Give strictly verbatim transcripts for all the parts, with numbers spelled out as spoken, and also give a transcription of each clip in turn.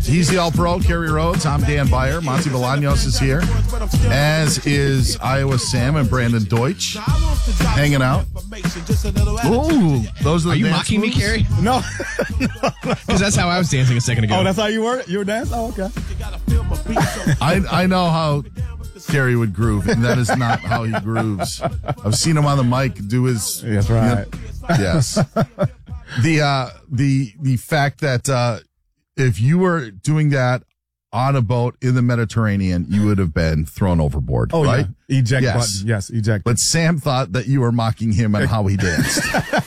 He's the All-Pro, Kerry Rhodes. I'm Dan Beyer. Monty Bolaños is here, as is Iowa Sam and Brandon Deutsch, hanging out. Ooh, those are the Are you dance mocking moves? me, Kerry? No. Because that's how I was dancing a second ago. Oh, that's how you were? You were dancing? Oh, okay. I, I know how Kerry would groove, and that is not how he grooves. I've seen him on the mic do his... That's right. Yes. The uh, the the fact that uh, if you were doing that on a boat in the Mediterranean, you would have been thrown overboard. Oh, right? Yeah. Eject yes. button. Yes, eject. But Sam thought that you were mocking him and how he danced.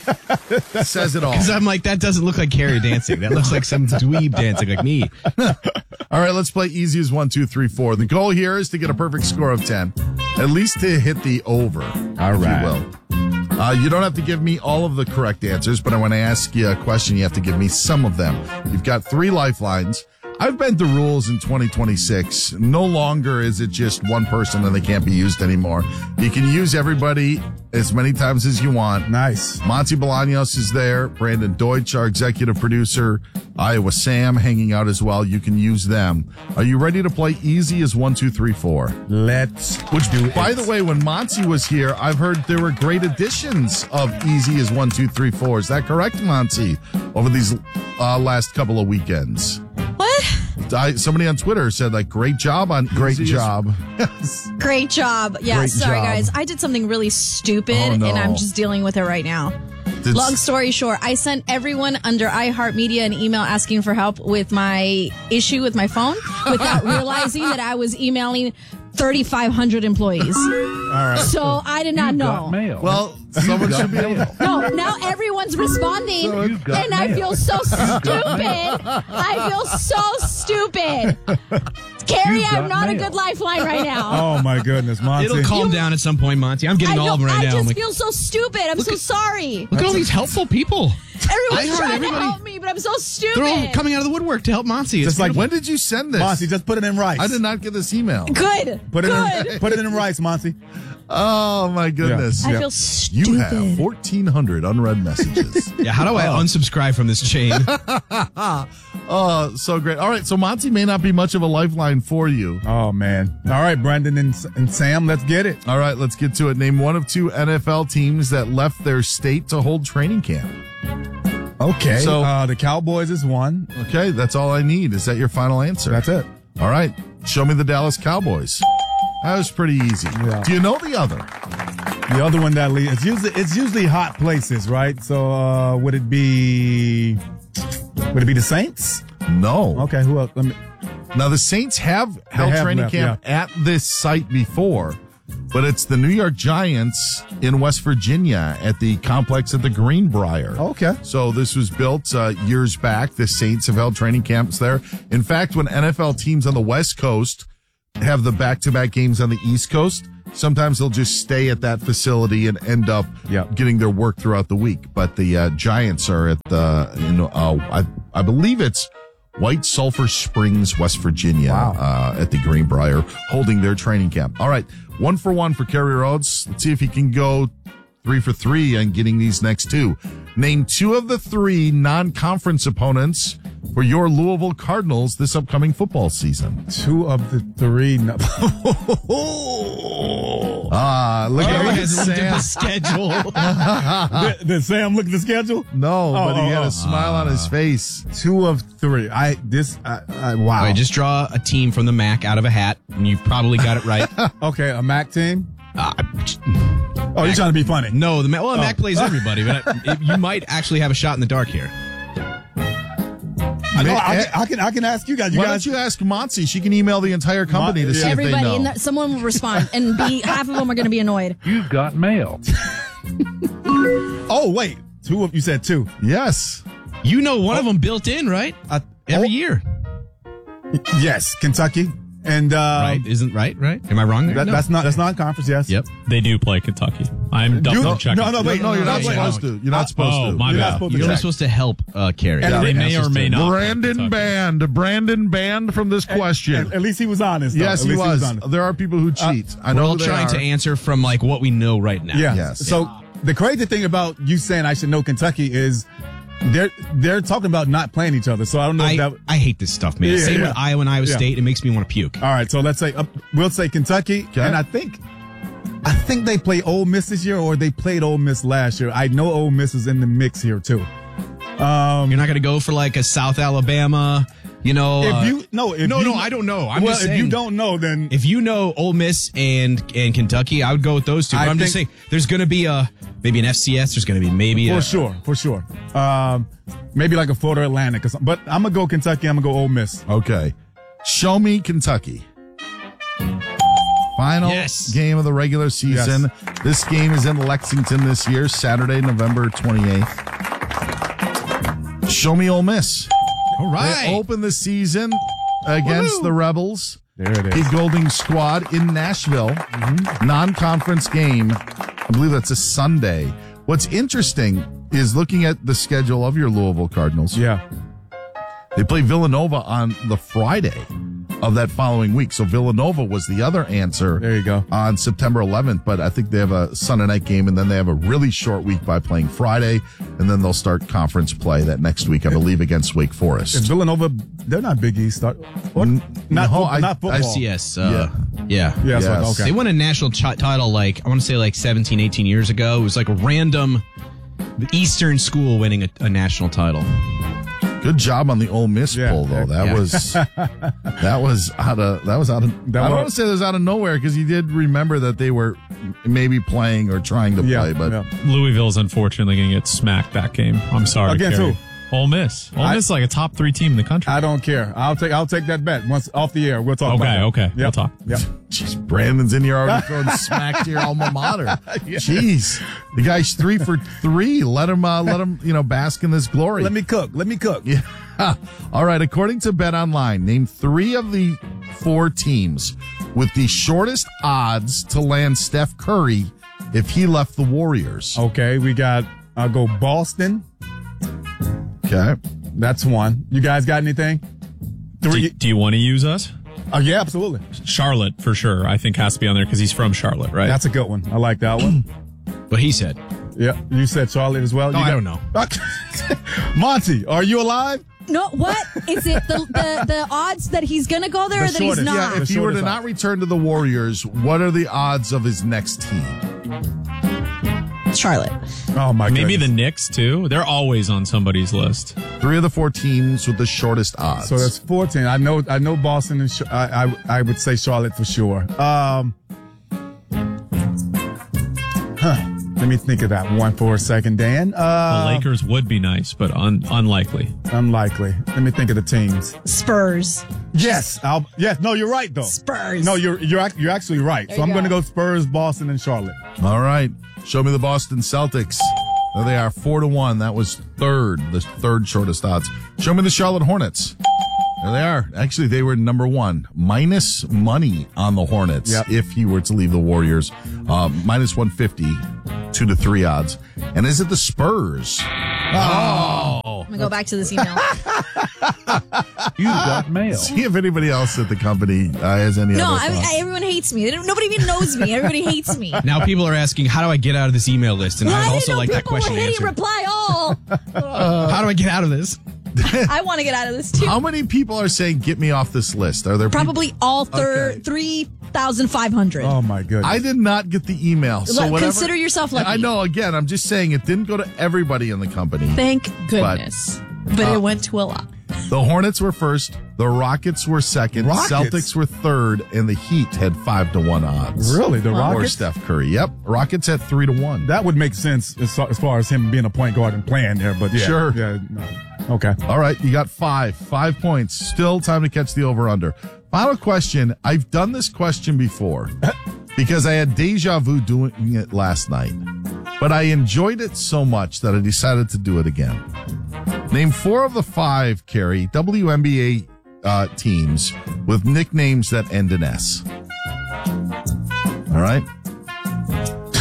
Says it all. Because I'm like, that doesn't look like Kerry dancing. That looks like some dweeb dancing like me. All right, let's play easy as one, two, three, four. The goal here is to get a perfect score of ten, at least to hit the over. All if right. you will. Uh, you don't have to give me all of the correct answers, but when I ask you a question, you have to give me some of them. You've got three lifelines. I've bent the rules in twenty twenty-six. No longer is it just one person and they can't be used anymore. You can use everybody as many times as you want. Nice. Monty Bolaños is there. Brandon Deutsch, our executive producer. Iowa Sam hanging out as well. You can use them. Are you ready to play easy as one, two, three, four? Let's Which, do it. by the way, when Monty was here, I've heard there were great editions of easy as one, two, three, four. Is that correct, Monty? Over these uh, last couple of weekends. What? I, somebody on Twitter said, like, great job on Great easy job. As, Great job. Yeah, Great sorry, job. guys. I did something really stupid, Oh, no. and I'm just dealing with it right now. Did- Long story short, I sent everyone under iHeartMedia an email asking for help with my issue with my phone without realizing that I was emailing thirty-five hundred employees. All right. So I did not know. well, someone should be able to. No, now everyone's responding, and I feel so stupid. I feel so stupid. Carrie, I'm not a good lifeline right now. Oh, my goodness, Monty. It'll calm down at some point, Monty. I'm getting I, all of know, them right I now. just I'm like, feel so stupid. I'm so sorry. look at all these helpful people. Everyone's I heard trying everybody- to help me, but I'm so stupid. They're all coming out of the woodwork to help Monty. It's Just like- When did you send this? Monty, just put it in rice. I did not get this email. Good. Put it Good. in, put it in rice, Monty. Oh, my goodness. I Yeah. feel stupid. You have fourteen hundred unread messages. yeah, how do I unsubscribe from this chain? Oh, so great. All right, so Monty may not be much of a lifeline for you. Oh, man. All right, Brendan and, and Sam, let's get it. All right, let's get to it. Name one of two N F L teams that left their state to hold training camp. Okay. So- So uh, the Cowboys is one. Okay, that's all I need. Is that your final answer? That's it. All right, show me the Dallas Cowboys. That was pretty easy. Yeah. Do you know the other? The other one that leads, it's usually it's usually hot places, right? So uh, would it be would it be the Saints? No. Okay, who else? Let me, Now, the Saints have held have training left, camp at this site before, but it's the New York Giants in West Virginia at the complex at the Greenbrier. okay. So this was built uh, years back. The Saints have held training camps there. In fact, when N F L teams on the West Coast have the back-to-back games on the East Coast, sometimes they'll just stay at that facility and end up Yep. getting their work throughout the week. But the uh, Giants are at the, you know, uh, I, I believe it's White Sulphur Springs, West Virginia, Wow. uh, at the Greenbrier, holding their training camp. All right, one for one for Kerry Rhodes. Let's see if he can go three for three and getting these next two. Name two of the three non-conference opponents for your Louisville Cardinals this upcoming football season. Two of the three. No. Ah, look Kerry at has looked at the Sam. schedule. did, did Sam look at the schedule? No, but he oh, had oh. a smile on his face. Two of three. I this. I, I, wow. All right, just draw a team from the M A C out of a hat, and you probably got it right. okay, a M A C team. Uh, Oh, you're trying to be funny. no, the M A C, well, the M A C Oh. plays everybody, but I, it, you might actually have a shot in the dark here. I, know, I, can, I can. I can ask you guys. You Why guys. don't you ask Monty? She can email the entire company Mon- to see yeah. if they Everybody, know. and th- someone will respond, and be half of them are going to be annoyed. You've got mail. Oh wait, two of you said two. Yes. You know one of them built in, right? Uh, Every oh, year. Yes, Kentucky, and uh, right? Isn't right? Right? Am I wrong there? That, No. That's not. That's non-conference. Yes. Yep. They do play Kentucky. I'm double You- checking. no, no, wait, no, you're not wait, supposed to. You're not supposed oh, to. my You're not bad. supposed to You're only check. supposed to help uh, Carrie. And They may or may not. Brandon Kentucky. banned. Brandon banned from this question. At, at least he was honest. Though. yes, At he least was. honest. There are people who cheat. I We're know all who they trying are. to answer from like what we know right now. Yeah. Yes. So the crazy thing about you saying I should know Kentucky is they're they're talking about not playing each other. So I don't know I, if that. I hate this stuff, man. Yeah, Same yeah. with Iowa and Iowa Yeah. State. It makes me want to puke. All right, so let's say uh, we'll say Kentucky, Okay. and I think I think they play Ole Miss this year, or they played Ole Miss last year. I know Ole Miss is in the mix here too. Um, You're not going to go for like a South Alabama, you know? if uh, you no, if no, you, no, I don't know. I'm well, just if saying. you don't know, then If you know Ole Miss and and Kentucky, I would go with those two. But I I'm just saying, think- there's going to be a maybe an F C S. There's going to be maybe for a, sure, for sure, um, maybe like a Florida Atlantic or something. But I'm gonna go Kentucky. I'm gonna go Ole Miss. Okay. Show me Kentucky. Final Yes. game of the regular season. This game is in Lexington this year, Saturday, November twenty-eighth. Show me Ole Miss. All They right. open the season against Woo. the Rebels. There it The is. Golding Squad in Nashville. Mm-hmm. Non-conference game. I believe that's a Sunday. What's interesting is looking at the schedule of your Louisville Cardinals. Yeah. They play Villanova on the Friday of that following week. So Villanova was the other answer. There you go. On September eleventh, but I think they have a Sunday night game and then they have a really short week by playing Friday and then they'll start conference play that next week, I believe, against Wake Is Forest. Villanova? They're not Big East. Or, or, not, no, fo- I- not football. F C S. Uh, yeah. Yeah, so- Yes. okay. They won a national ch- title like, I want to say like seventeen, eighteen years ago. It was like a random Eastern school winning a, a national title. Good job on the Ole Miss Yeah, poll, though. That yeah. was that was out of that was out of. That I don't was- want to say it was out of nowhere because you did remember that they were maybe playing or trying to Yeah, play, but yeah. Louisville's unfortunately going to get smacked that game. I'm sorry. Against Kerry. who? Ole Miss. Ole I- Miss is like a top three team in the country. I don't care. I'll take. I'll take that bet once off the air. We'll talk. Okay, about that. okay. We'll Yep. talk. Yep. jeez, Brandon's in here already throwing smack to your alma mater. Jeez, the guy's three for three. Let him, uh, let him, you know, bask in this glory. Let me cook. Let me cook. Yeah. All right. According to Bet Online, name three of the four teams with the shortest odds to land Steph Curry if he left the Warriors. Okay, we got. I'll go Boston. Okay. That's one. You guys got anything? Do, Three. do you want to use us? Oh yeah, absolutely. Charlotte, for sure, I think has to be on there because he's from Charlotte, right? That's a good one. I like that one. What he said. Yeah, you said Charlotte as well. No, You I got- don't know. Monty, are you alive? No, what is it? The the, the odds that he's gonna go there, The or that he's shortest. not? Yeah, if The he were to shortest not odds. return to the Warriors, what are the odds of his next team? Charlotte. Oh my god. Maybe the Knicks too. They're always on somebody's list. Three of the four teams with the shortest odds. So that's fourteen. I know. I know Boston and Ch- I, I. I would say Charlotte for sure. Um. Huh. Let me think of that one for a second, Dan. The Uh, Lakers would be nice, but un- unlikely. unlikely. Let me think of the teams. Spurs. Yes. I'll, yes. No, you're right though. Spurs. No, you're you're ac- you're actually right. There so you I'm going to go. go Spurs, Boston, and Charlotte. All right. Show me the Boston Celtics. There they are, four to one. That was third, the third shortest odds. Show me the Charlotte Hornets. There they are. Actually, they were number one. Minus money on the Hornets Yep. if he were to leave the Warriors. Uh, minus one fifty, two to three odds. And is it the Spurs? Oh. I'm gonna go back to this email. You got mail. See if anybody else at the company uh, has any No, other I, thoughts. I, everyone hates me. They don't- Nobody even knows me. Everybody hates me. Now people are asking, how do I get out of this email list? And Well, I I'd didn't also know like that people were question hitting answered. reply all. How do I get out of this? I want to get out of this too. How many people are saying, get me off this list? Are there people- Probably all thir- Okay. three thousand five hundred. Oh my goodness. I did not get the email. So Look, whatever, consider yourself lucky. I know. Again, I'm just saying it didn't go to everybody in the company. Thank goodness. But, uh, it went to a lot. The Hornets were first. The Rockets were second. Rockets? Celtics were third, and the Heat had five to one odds. Really? The Or Rockets? Steph Curry. Yep. Rockets at three to one. That would make sense as far, as far as him being a point guard and playing there. But yeah. Sure. Yeah. No. Okay. All right, you got five. Five points. Still time to catch the over-under. Final question. I've done this question before because I had deja vu doing it last night, but I enjoyed it so much that I decided to do it again. Name four of the five, Carrie, W N B A uh, teams with nicknames that end in S. All right?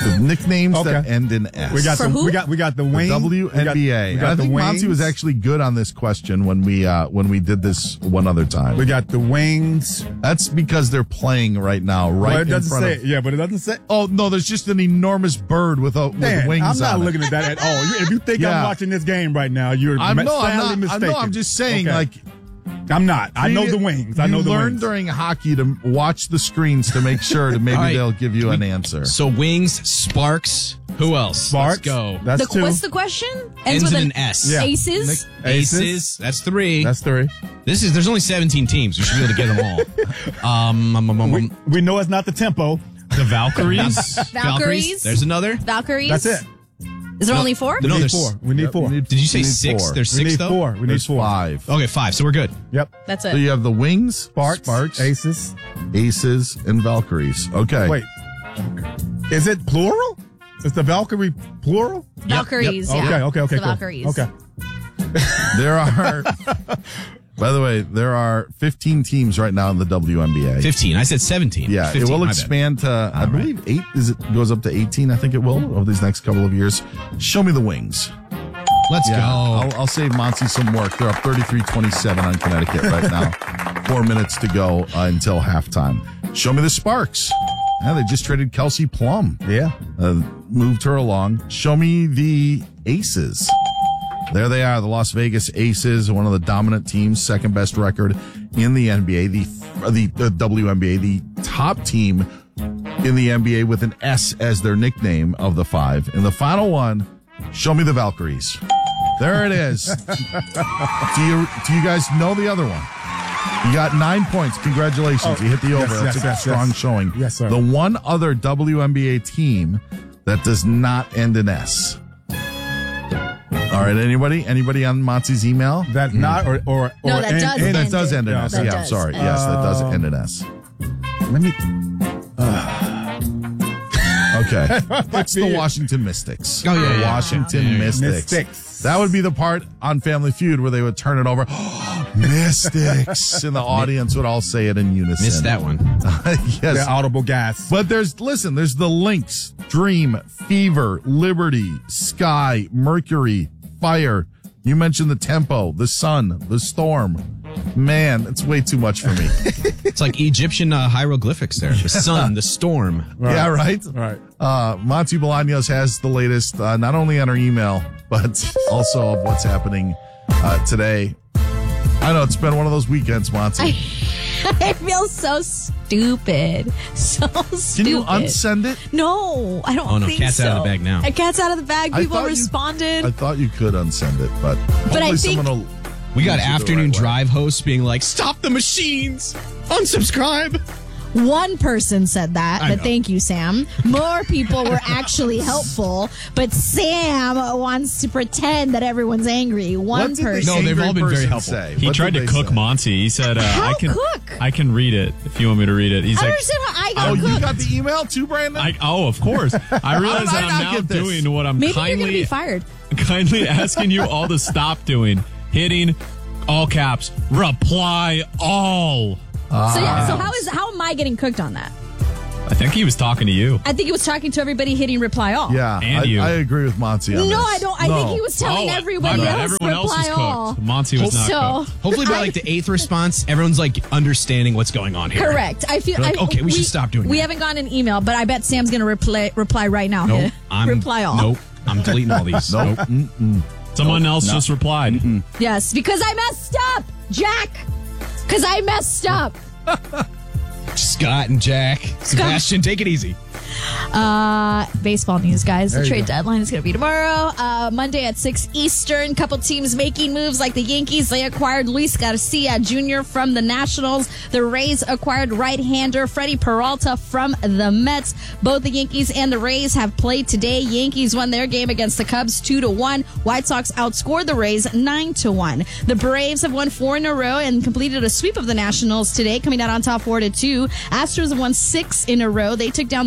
The nicknames Okay. that end in S. We got For the who? we got we got the the wings. W N B A. We And got, I we got think the Monty was wings. actually good on this question when we uh, when we did this one other time. We got the wings. That's because they're playing right now, right Well, it in doesn't front say. of. Yeah, but it doesn't say. Oh no, there's just an enormous bird with, a, with Man, wings I'm not on it. looking at that at all. You- If you think Yeah. I'm watching this game right now, you're I'm ma- no, I'm sadly not. mistaken. I'm, no, I'm just saying, Okay. like I'm not. I know you- the wings. I you know the learn wings. during hockey to watch the screens to make sure that maybe All right. they'll give you an answer. So wings, sparks. Who else? Sparks. Let's go. That's The, two. what's the question? Ends with an S. Yeah. Aces. Aces. That's three. That's three. This is. There's only seventeen teams. We should be able to get them all. um, um, um, um, We, um, we know it's not the tempo. The Valkyries. Valkyries. There's another. Valkyries. That's it. Is there only four? No, we need there's- four. We need Yep, four. we need- Did you say we need six? four. There's we six need though. four. We need There's four. five. Okay, five. So we're good. Yep. That's So it. you have the wings, Sparks, sparks, aces. aces, and Valkyries. Okay. Wait, is it plural? Is the Valkyrie plural? Valkyries. Yep. Yeah. Okay, okay, okay. The cool. Valkyries. Okay. There are. By the way, there are fifteen teams right now in the W N B A. Fifteen. I said seventeen. Yeah, fifteen, it will my bad. expand to, I believe, eight. Is it goes up to eighteen? I think it will over these next couple of years. Show me the wings. Let's Yeah, go. I'll, I'll save Monty some work. They're up thirty-three twenty-seven on Connecticut right now. Four minutes to go uh, until halftime. Show me the Sparks. Yeah, they just traded Kelsey Plum. Yeah. Uh, moved her along. Show me the Aces. There they are, the Las Vegas Aces, one of the dominant teams, second best record in the N B A, the the, the W N B A, the top team in the N B A with an S as their nickname of the five. And the final one, show me the Valkyries. There it is. do you do you guys know the other one? You got nine points. Congratulations. Oh, you hit the over. yes, That's yes, a yes, strong yes. showing. Yes, sir. The one other W N B A team that does not end in S. All right, anybody? Anybody on Monty's email? That not or or, or No, that in- does in- end That does end in Yeah, S. that Yeah, does. I'm sorry. Yes, that does end in S. Let me. Okay. That's the Washington Mystics. Oh, yeah, The yeah. Washington Yeah, yeah, yeah. Mystics. Mystics. That would be the part on Family Feud where they would turn it over. Mystics. And the audience would all say it in unison. Missed that one. Yes. The audible gas. But there's, listen, there's the Lynx, Dream, Fever, Liberty, Sky, Mercury, Fire. You mentioned the Tempo, the Sun, the Storm. Man, it's way too much for me. It's like Egyptian uh, hieroglyphics there. The sun, the storm. Yeah, right? Right. Uh, Monty Bolaños has the latest, uh, not only on our email, but also of what's happening uh, today. I know, it's been one of those weekends, Monty. I feel so stupid. So stupid. Can you unsend it? No, I don't Oh, no, think cat's so. out of the bag now. A cat's out of the bag. I People thought you- responded. I thought you could unsend it, but hopefully I think- someone will. We got use it the afternoon right way. drive hosts being like, "Stop the machines! Unsubscribe!" One person said that, I but know. thank you, Sam. More people were actually helpful, but Sam wants to pretend that everyone's angry. One What did the person. No, they've angry all been very person helpful. say? He What tried did to they cook say? Monty. He said, uh, How "I can cook? I can read it if you want me to read it." He's I don't like, understand how I Oh, got you cooked. got the email too, Brandon? I, "Oh, of course." I realize How that did I I'm not now get this? doing what I'm Maybe you're going to kindly be fired. kindly asking you all to stop doing. Hitting all caps. Reply all. So yeah, so how is how am I getting cooked on that? I think he was talking to you. I think he was talking to everybody hitting reply all. yeah, And I, you. I agree with Monty on No, this. I don't. I No. think he was telling Oh, everybody my bad. else Everyone else reply was all. cooked. Monty was not So cooked. Hopefully, by I- like the eighth response, everyone's like understanding what's going on here. Correct. I feel They're like, I, okay, we should stop doing We that. haven't gotten an email, but I bet Sam's going to reply reply right now. Nope. I'm reply all. Nope. I'm deleting all these. Nope. Mm-mm. Someone else just replied. Yes, because I messed up, Jack. Because I messed up. Scott and Jack. Sebastian, take it easy. Uh, baseball news, guys. The There you trade go. deadline is going to be tomorrow, uh, Monday at six Eastern. Couple teams making moves like the Yankees. They acquired Luis Garcia Junior from the Nationals. The Rays acquired right-hander Freddie Peralta from the Mets. Both the Yankees and the Rays have played today. Yankees won their game against the Cubs two to one. White Sox outscored the Rays nine to one. The Braves have won four in a row and completed a sweep of the Nationals today, coming out on top four to two. Astros have won six in a row. They took down the Rangers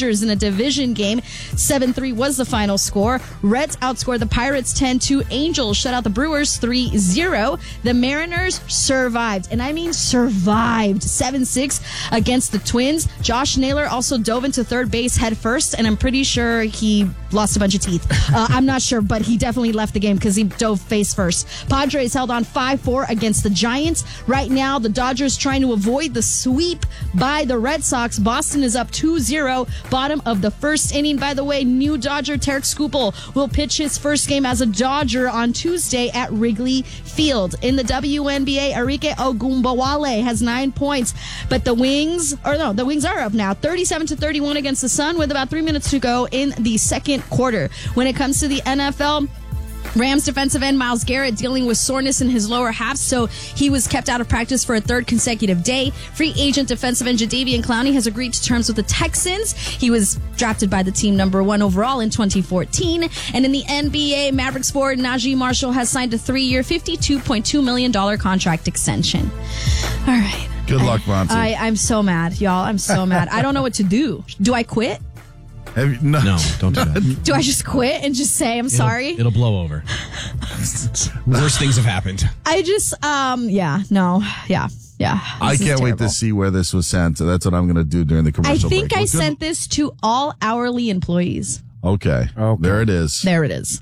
Dodgers in a division game. seven three was the final score. Reds outscored the Pirates ten two. Angels shut out the Brewers three zero. The Mariners survived, and I mean survived, seven six against the Twins. Josh Naylor also dove into third base head first, and I'm pretty sure he lost a bunch of teeth. Uh, I'm not sure, but he definitely left the game because he dove face first. Padres held on five four against the Giants. Right now, the Dodgers trying to avoid the sweep by the Red Sox. Boston is up two zero, bottom of the first inning. By the way, new Dodger Tarek Skubal will pitch his first game as a Dodger on Tuesday at Wrigley Field. In the W N B A, Arike Ogunbowale has nine points, but the Wings, or no, the Wings are up now, thirty-seven to thirty-one against the Sun with about three minutes to go in the second quarter. When it comes to the N F L, Rams defensive end Myles Garrett dealing with soreness in his lower half, so he was kept out of practice for a third consecutive day. Free agent defensive end Jadeveon Clowney has agreed to terms with the Texans. He was drafted by the team number one overall in twenty fourteen. And in the N B A, Mavericks forward Najee Marshall has signed a three-year, fifty-two point two million dollars contract extension. All right. Good luck, Monty. I, I'm so mad, y'all. I'm so mad. I don't know what to do. Do I quit? Have you, no. No, don't do that. Do I just quit and just say I'm It'll- sorry? It'll blow over. Worse things have happened. I just, um, yeah, no, yeah, yeah. I This is can't wait terrible. to see where this was sent. So that's what I'm going to do during the I commercial think break. I Well, good- sent this to all hourly employees. Okay. Okay. There it is. There it is.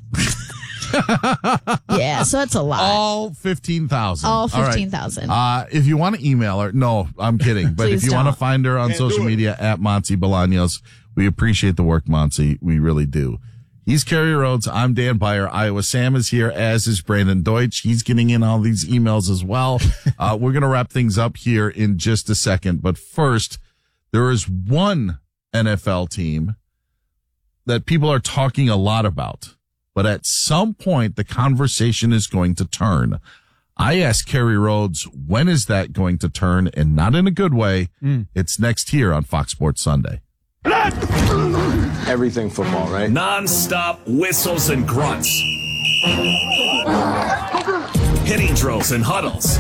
Yeah, so that's a lot. All fifteen thousand. All fifteen thousand. Uh, if you want to email her, no, I'm kidding. But if Please you want to don't. find her on social media at Monty Bolaños, we appreciate the work, Monty. We really do. He's Kerry Rhodes. I'm Dan Byer. Iowa Sam is here, as is Brandon Deutsch. He's getting in all these emails as well. Uh, we're going to wrap things up here in just a second. But first, there is one N F L team that people are talking a lot about. But at some point, the conversation is going to turn. I asked Kerry Rhodes, when is that going to turn? And not in a good way. Mm. It's next here on Fox Sports Sunday. Everything football, right? Non-stop whistles and grunts. Hitting drills and huddles.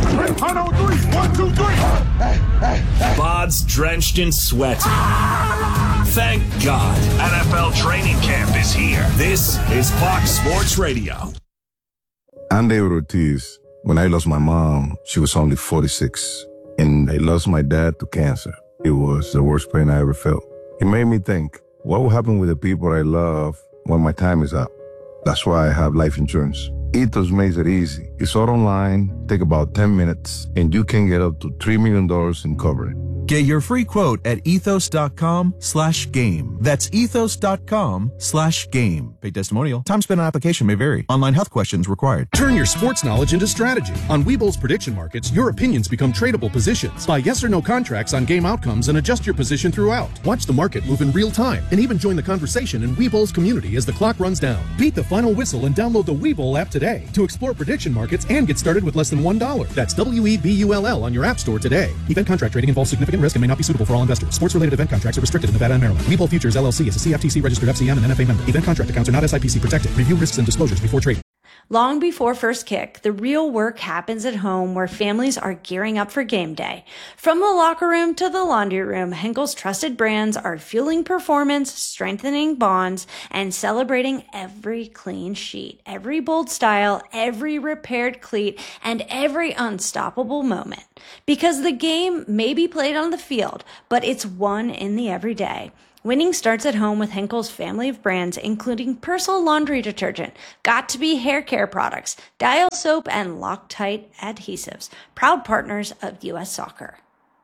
Bods drenched in sweat. Thank God. N F L training camp is here. This is Fox Sports Radio. I'm David Ortiz. When I lost my mom, she was only forty-six. And I lost my dad to cancer. It was the worst pain I ever felt. It made me think, what will happen with the people I love when my time is up? That's why I have life insurance. Ethos makes it easy. It's all online, take about ten minutes, and you can get up to three million dollars in coverage. Get your free quote at ethos.com slash game. That's ethos.com slash game. Paid testimonial. Time spent on application may vary. Online health questions required. Turn your sports knowledge into strategy. On Webull's prediction markets, your opinions become tradable positions. Buy yes or no contracts on game outcomes and adjust your position throughout. Watch the market move in real time and even join the conversation in Webull's community as the clock runs down. Beat the final whistle and download the Webull app today to explore prediction markets and get started with less than one dollar. That's W E B U L L on your app store today. Event contract trading involves significant risk and may not be suitable for all investors. Sports-related event contracts are restricted in Nevada and Maryland. Webull Futures L L C is a C F T C-registered F C M and N F A member. Event contract accounts are not S I P C protected. Review risks and disclosures before trading. Long before first kick, the real work happens at home where families are gearing up for game day. From the locker room to the laundry room, Henkel's trusted brands are fueling performance, strengthening bonds, and celebrating every clean sheet, every bold style, every repaired cleat, and every unstoppable moment. Because the game may be played on the field, but it's won in the everyday. Winning starts at home with Henkel's family of brands, including Persil laundry detergent, Got2b hair care products, Dial soap, and Loctite adhesives, proud partners of U S Soccer.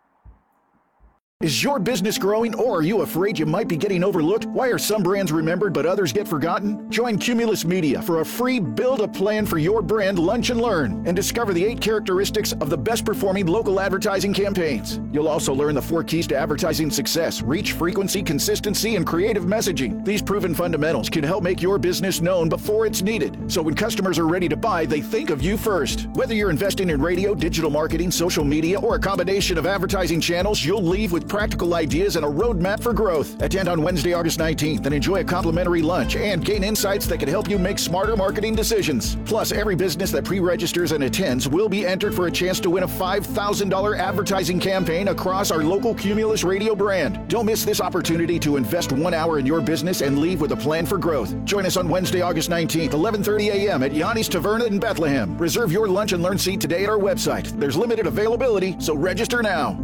Is your business growing, or are you afraid you might be getting overlooked? Why are some brands remembered but others get forgotten? Join Cumulus Media for a free Build a Plan for Your Brand Lunch and Learn and discover the eight characteristics of the best performing local advertising campaigns. You'll also learn the four keys to advertising success: reach, frequency, consistency, and creative messaging. These proven fundamentals can help make your business known before it's needed, so when customers are ready to buy, they think of you first. Whether you're investing in radio, digital marketing, social media, or a combination of advertising channels, you'll leave with practical ideas and a roadmap for growth. Attend on Wednesday, August nineteenth and enjoy a complimentary lunch and gain insights that can help you make smarter marketing decisions. Plus, every business that pre-registers and attends will be entered for a chance to win a five thousand dollars advertising campaign across our local Cumulus Radio brand. Don't miss this opportunity to invest one hour in your business and leave with a plan for growth. Join us on Wednesday, August nineteenth, eleven thirty a.m. at Yanni's Taverna in Bethlehem. Reserve your lunch and learn seat today at our website. There's limited availability, so register now.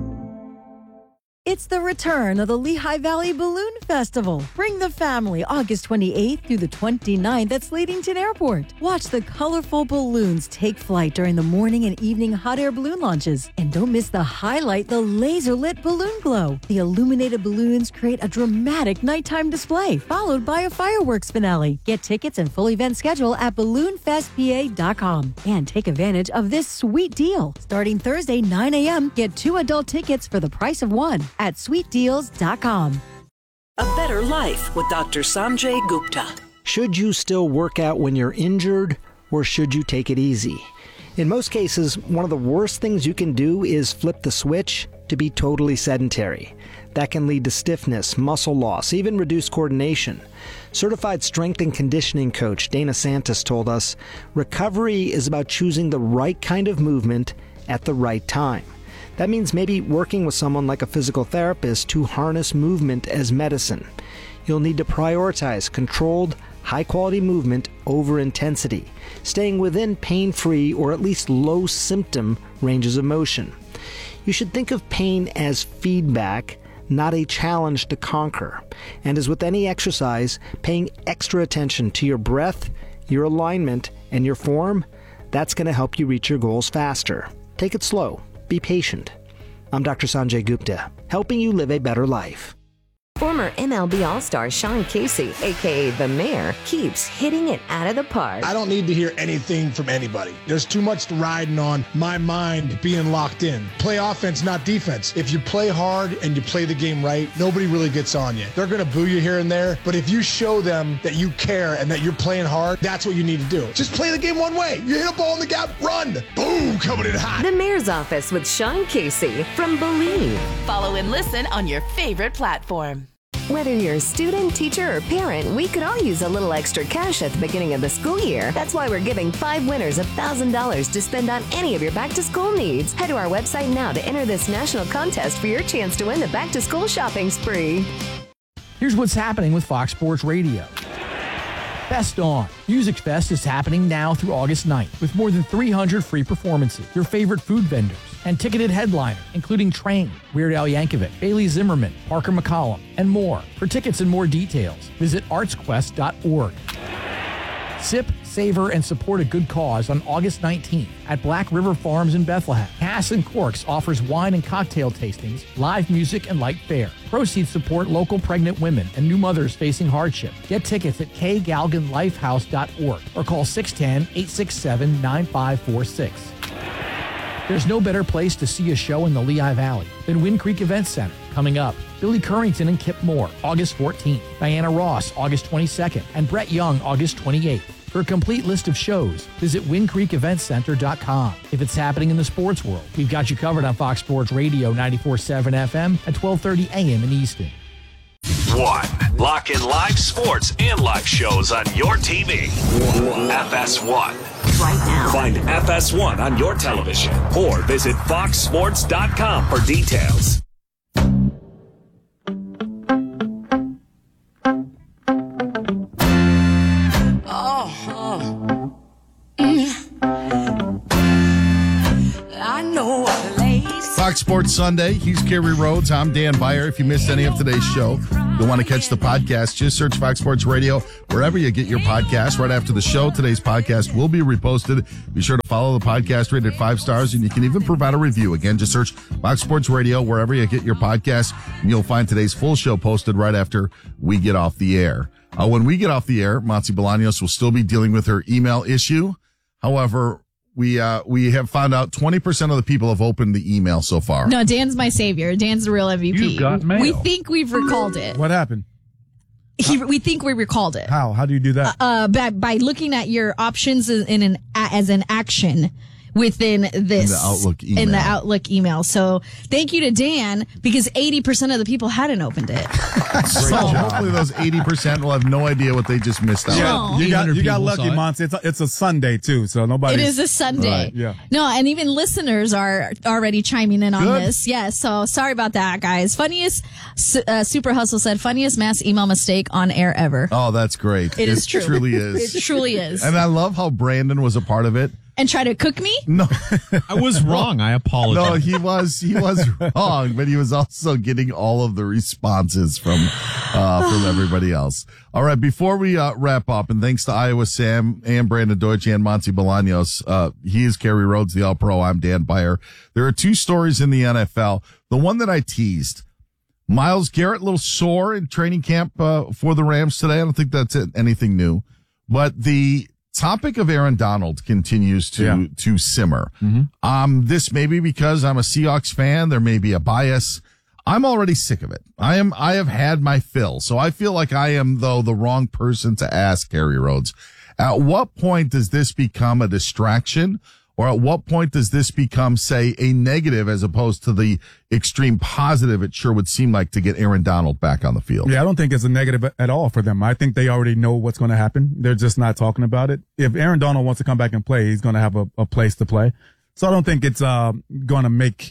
It's the return of the Lehigh Valley Balloon Festival. Bring the family August twenty-eighth through the twenty-ninth at Slatington Airport. Watch the colorful balloons take flight during the morning and evening hot air balloon launches. And don't miss the highlight, the laser-lit balloon glow. The illuminated balloons create a dramatic nighttime display, followed by a fireworks finale. Get tickets and full event schedule at balloon fest p a dot com. And take advantage of this sweet deal. Starting Thursday, nine a.m., get two adult tickets for the price of one at sweet deals dot com. A better life with Doctor Sanjay Gupta. Should you still work out when you're injured, or should you take it easy? In most cases, one of the worst things you can do is flip the switch to be totally sedentary. That can lead to stiffness, muscle loss, even reduced coordination. Certified strength and conditioning coach Dana Santos told us, recovery is about choosing the right kind of movement at the right time. That means maybe working with someone like a physical therapist to harness movement as medicine. You'll need to prioritize controlled, high-quality movement over intensity, staying within pain-free or at least low-symptom ranges of motion. You should think of pain as feedback, not a challenge to conquer. And as with any exercise, paying extra attention to your breath, your alignment, and your form, that's going to help you reach your goals faster. Take it slow. Be patient. I'm Doctor Sanjay Gupta, helping you live a better life. Former M L B All-Star Sean Casey, a k a. The Mayor, keeps hitting it out of the park. I don't need to hear anything from anybody. There's too much riding on my mind being locked in. Play offense, not defense. If you play hard and you play the game right, nobody really gets on you. They're going to boo you here and there, but if you show them that you care and that you're playing hard, that's what you need to do. Just play the game one way. You hit a ball in the gap, run. Boom, coming in hot. The Mayor's Office with Sean Casey from Believe. Follow and listen on your favorite platform. Whether you're a student, teacher, or parent, we could all use a little extra cash at the beginning of the school year. That's why we're giving five winners one thousand dollars to spend on any of your back-to-school needs. Head to our website now to enter this national contest for your chance to win the back-to-school shopping spree. Here's what's happening with Fox Sports Radio. Best On. Music Fest is happening now through August ninth with more than three hundred free performances, your favorite food vendors, and ticketed headliners, including Train, Weird Al Yankovic, Bailey Zimmerman, Parker McCollum, and more. For tickets and more details, visit arts quest dot org. Sip, savor, and support a good cause on August nineteenth at Black River Farms in Bethlehem. Cass and Corks offers wine and cocktail tastings, live music, and light fare. Proceeds support local pregnant women and new mothers facing hardship. Get tickets at k galgan lifehouse dot org or call six one zero, eight six seven, nine five four six. There's no better place to see a show in the Lehigh Valley than Wind Creek Event Center. Coming up, Billy Currington and Kip Moore, August fourteenth, Diana Ross, August twenty-second, and Brett Young, August twenty-eighth. For a complete list of shows, visit wind creek event center dot com. If it's happening in the sports world, we've got you covered on Fox Sports Radio ninety-four point seven F M at twelve thirty A M in Easton. One. Lock in live sports and live shows on your T V. F S one. Right now. Find F S one on your television or visit fox sports dot com for details. Fox Sports Sunday. He's Kerry Rhodes. I'm Dan Beyer. If you missed any of today's show, you'll want to catch the podcast. Just search Fox Sports Radio wherever you get your podcast. Right after the show, today's podcast will be reposted. Be sure to follow the podcast, rated five stars, and you can even provide a review. Again, just search Fox Sports Radio wherever you get your podcast, and you'll find today's full show posted right after we get off the air. Uh, when we get off the air, Monty Bolaños will still be dealing with her email issue. However, We uh we have found out twenty percent of the people have opened the email so far. No, Dan's my savior. Dan's the real M V P. You got mail. We think we've recalled it. What happened? He, we think we recalled it. How? How do you do that? Uh, by, by looking at your options in an as an action. within this In the Outlook email. in the Outlook email. So thank you to Dan, because eighty percent of the people hadn't opened it. So hopefully those eighty percent will have no idea what they just missed out Yeah, on. you got you got people lucky, saw it. Monty. It's a, it's a Sunday too, so nobody. It is a Sunday. Right, yeah. No, and even listeners are already chiming in on Good. this. Yes. So sorry about that, guys. Funniest, uh, Super Hustle said, funniest mass email mistake on air ever. Oh, that's great. It is true. truly is. It truly is. And I love how Brandon was a part of it. And try to cook me? No, I was wrong. I apologize. no, he was he was wrong, but he was also getting all of the responses from uh, from everybody else. All right, before we uh, wrap up, and thanks to Iowa Sam and Brandon Deutsch and Monty Bolaños, uh, he is Kerry Rhodes, the All-Pro. I'm Dan Byer. There are two stories in the N F L. The one that I teased, Myles Garrett, a little sore in training camp uh, for the Rams today. I don't think that's it, anything new, but the topic of Aaron Donald continues to Yeah. to simmer. Mm-hmm. Um, this may be because I'm a Seahawks fan. There may be a bias. I'm already sick of it. I am. I have had my fill. So I feel like I am, though, the wrong person to ask, Kerry Rhodes. At what point does this become a distraction? Or at what point does this become, say, a negative as opposed to the extreme positive it sure would seem like to get Aaron Donald back on the field? Yeah, I don't think it's a negative at all for them. I think they already know what's going to happen. They're just not talking about it. If Aaron Donald wants to come back and play, he's going to have a, a place to play. So I don't think it's uh, going to make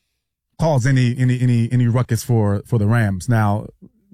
cause any any any any ruckus for for the Rams. Now,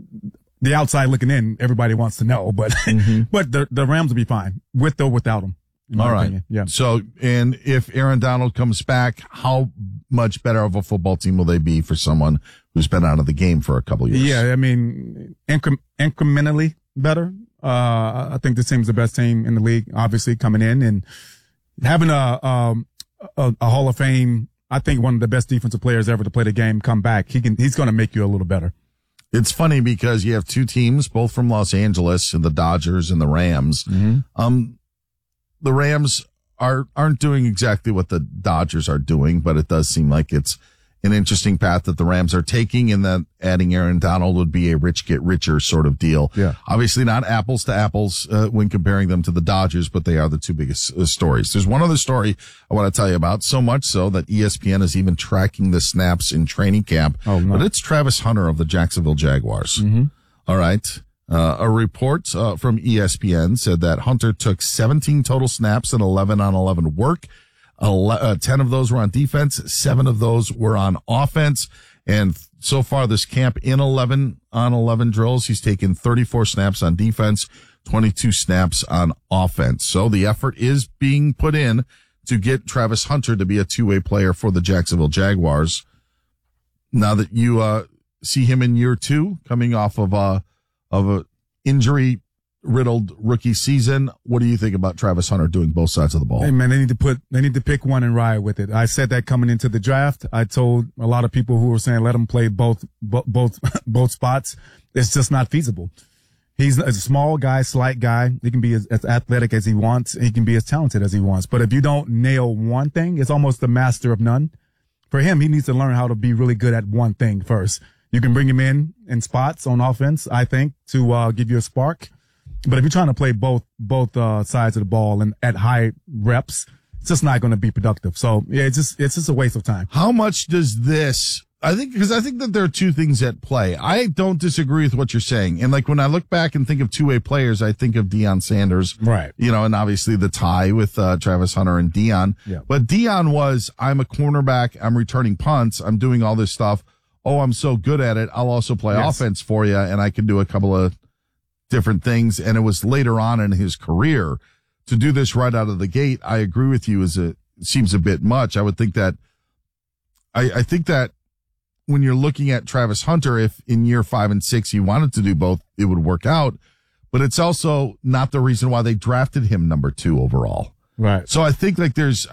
the outside looking in, everybody wants to know, but mm-hmm. but the the Rams will be fine with or without him. All right. Opinion. Yeah. So, and if Aaron Donald comes back, how much better of a football team will they be for someone who's been out of the game for a couple of years? Yeah, I mean, incre- incrementally better. Uh, I think this team's the best team in the league, obviously, coming in and having a, um, a, a Hall of Fame, I think one of the best defensive players ever to play the game come back. He can, he's going to make you a little better. It's funny because you have two teams, both from Los Angeles, and the Dodgers and the Rams. Mm-hmm. Um, the Rams are, aren't doing exactly what the Dodgers are doing, but it does seem like it's an interesting path that the Rams are taking, and that adding Aaron Donald would be a rich get richer sort of deal. Yeah. Obviously not apples to apples uh, when comparing them to the Dodgers, but they are the two biggest uh, stories. There's one other story I want to tell you about, so much so that E S P N is even tracking the snaps in training camp. Oh, no. But it's Travis Hunter of the Jacksonville Jaguars. Mm-hmm. All right. Uh, a report uh, from E S P N said that Hunter took seventeen total snaps and eleven on eleven work. Ele- uh, ten of those were on defense. Seven of those were on offense. And so far this camp, in eleven on eleven drills, he's taken thirty-four snaps on defense, twenty-two snaps on offense. So the effort is being put in to get Travis Hunter to be a two-way player for the Jacksonville Jaguars. Now that you uh, see him in year two, coming off of uh of a injury riddled rookie season, what do you think about Travis Hunter doing both sides of the ball? Hey man, they need to put, they need to pick one and ride with it. I said that coming into the draft. I told a lot of people who were saying let him play both, both, both, both spots. It's just not feasible. He's a small guy, slight guy. He can be as, as athletic as he wants. He can be as talented as he wants. But if you don't nail one thing, it's almost the master of none. For him, he needs to learn how to be really good at one thing first. You can bring him in in spots on offense, I think, to uh, give you a spark. But if you're trying to play both both uh, sides of the ball and at high reps, it's just not going to be productive. So yeah, it's just it's just a waste of time. How much does this? I think because I think that there are two things at play. I don't disagree with what you're saying, and like when I look back and think of two-way players, I think of Deion Sanders, right? You know, and obviously the tie with uh, Travis Hunter and Deion. Yeah. But Deion was, I'm a cornerback, I'm returning punts, I'm doing all this stuff. Oh, I'm so good at it. I'll also play Yes. offense for you, and I can do a couple of different things. And it was later on in his career to do this right out of the gate. I agree with you. Is a seems a bit much. I would think that. I, I think that when you're looking at Travis Hunter, if in year five and six he wanted to do both, it would work out. But it's also not the reason why they drafted him number two overall. Right. So I think like there's,